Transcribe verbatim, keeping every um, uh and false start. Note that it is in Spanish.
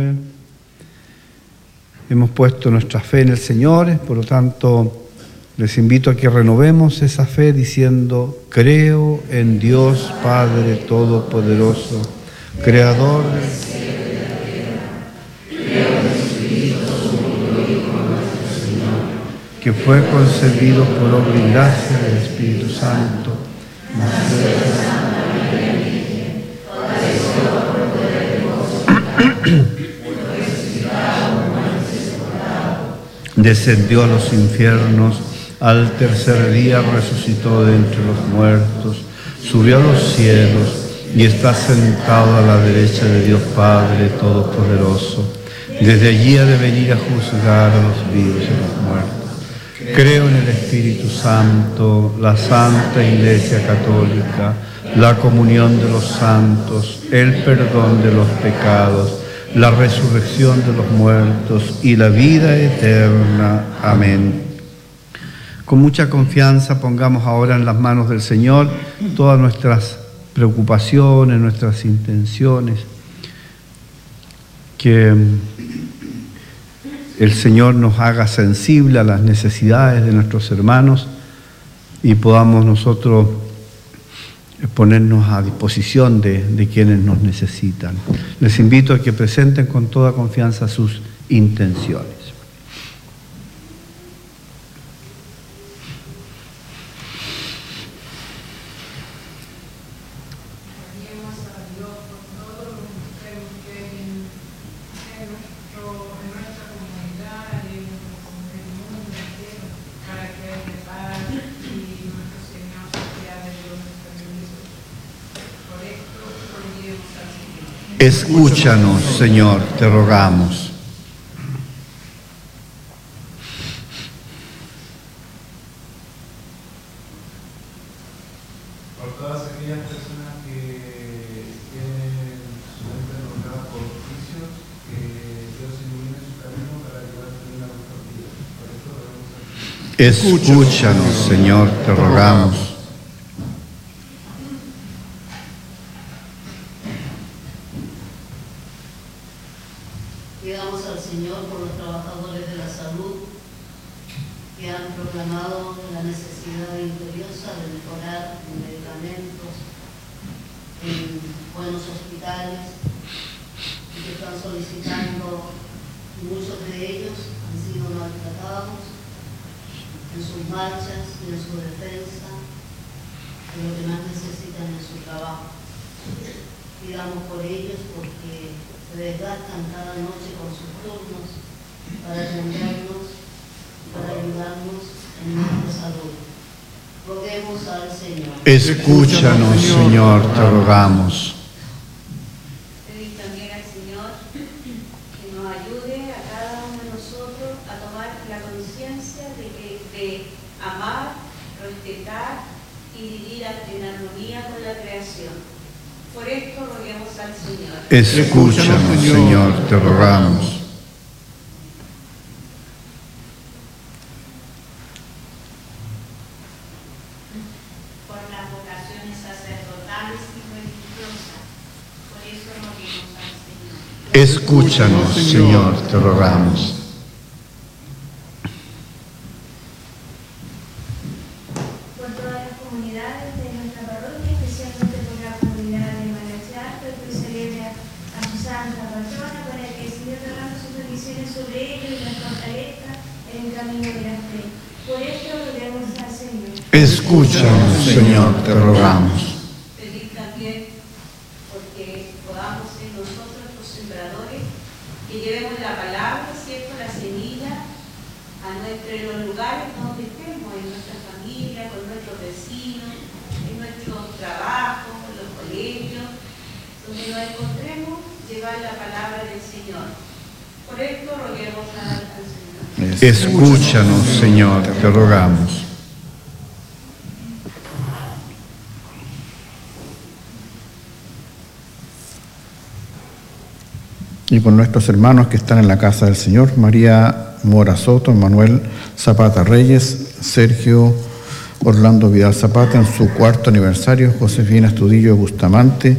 Hemos puesto nuestra fe en el Señor, por lo tanto, les invito a que renovemos esa fe diciendo: creo en Dios Padre Todopoderoso, Creador del cielo y de la tierra. Creo en el Espíritu Santo, Hijo de nuestro Señor, que fue concebido por obra y gracia del Espíritu Santo, nació de la Santa María Virgen, padeció por poder de Dios, descendió a los infiernos, al tercer día resucitó de entre los muertos, subió a los cielos y está sentado a la derecha de Dios Padre Todopoderoso. Desde allí ha de venir a juzgar a los vivos y a los muertos. Creo en el Espíritu Santo, la Santa Iglesia Católica, la comunión de los santos, el perdón de los pecados, la resurrección de los muertos y la vida eterna. Amén. Con mucha confianza pongamos ahora en las manos del Señor todas nuestras preocupaciones, nuestras intenciones. Que el Señor nos haga sensible a las necesidades de nuestros hermanos y podamos nosotros ponernos a disposición de, de quienes nos necesitan. Les invito a que presenten con toda confianza sus intenciones. Escúchanos, Señor, te rogamos. Por todas aquellas personas que tienen su mente enrolada por juicios, que Dios ilumine su camino para que puedan tener una mejor vida. Por eso debemos hacer. Escúchanos, Señor, te rogamos. Pidamos al Señor por los trabajadores de la salud que han proclamado la necesidad imperiosa de mejorar en medicamentos, en buenos hospitales, y que están solicitando, y muchos de ellos han sido maltratados en sus marchas y en su defensa de lo que más necesitan en su trabajo. Pidamos por ellos porque se desgastan cada noche con sus turnos para atendernos, para ayudarnos en nuestra salud. Roguemos al Señor. Escúchanos, Señor, te rogamos. Pedid también al Señor que nos ayude a cada uno de nosotros a tomar la conciencia de que de amar, respetar y vivir en armonía con la creación. Por esto roguemos al Señor. Escúchanos, Señor, te rogamos. Por las vocaciones sacerdotales y religiosas. Por eso roguemos al Señor. Escúchanos, Señor, te rogamos. Por todas las comunidades de nuestra parroquia, especialmente por la comunidad de Malachar, que celebra a su santa patrona, para que el Señor derrame sus bendiciones sobre ellos y las fortalezca en el camino de la fe. Por esto roguemos al Señor. Escúchanos, Señor, te rogamos. Pedid también porque podamos ser nosotros los sembradores que llevemos la palabra, ¿cierto?, la semilla a nuestro, en los lugares donde estemos, en nuestra familia, con nuestros vecinos, en nuestros trabajos, en los colegios, donde nos encontremos, llevar la palabra del Señor. Por esto roguemos al, al Señor. Escúchanos, Señor, te rogamos. Y por nuestros hermanos que están en la casa del Señor: María Mora Soto, Manuel Zapata Reyes, Sergio Orlando Vidal Zapata en su cuarto aniversario, Josefina Estudillo Bustamante,